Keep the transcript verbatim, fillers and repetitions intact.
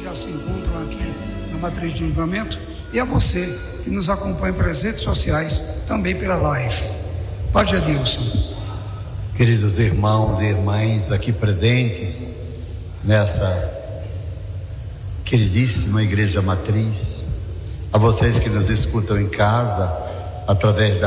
que já se encontram aqui na Matriz de Livramento, e a você que nos acompanha pelas redes sociais, também pela live. Pode, Adilson. Queridos irmãos e irmãs aqui presentes nessa queridíssima Igreja Matriz, a vocês que nos escutam em casa, através da